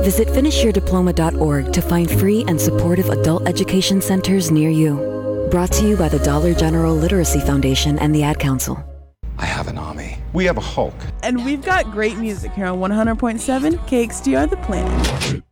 Visit finishyourdiploma.org to find free and supportive adult education centers near you. Brought to you by the Dollar General Literacy Foundation and the Ad Council. I have an army. We have a Hulk. And we've got great music here on 100.7 KXDR The Planet.